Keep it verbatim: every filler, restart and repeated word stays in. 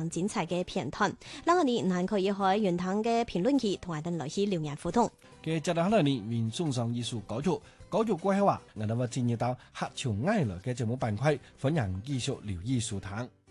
常精彩嘅片段。嗱，我哋還可以喺原堂嘅評論區同我哋來去留言互動。 嘅接落嚟呢，面送上藝術歌曲，歌曲過後啊，我哋會進入到客場愛樂嘅節目板塊，歡迎繼續留意收聽。